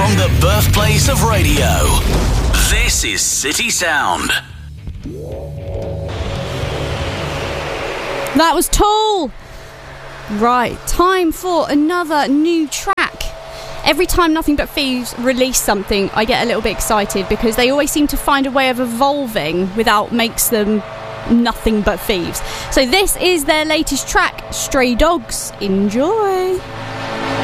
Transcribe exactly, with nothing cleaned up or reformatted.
from the birthplace of radio. This is City Sound. That was Tool. Right, time for another new track. Every time Nothing But Thieves release something, I get a little bit excited because they always seem to find a way of evolving without makes them Nothing But Thieves. So this is their latest track, Stray Dogs. Enjoy.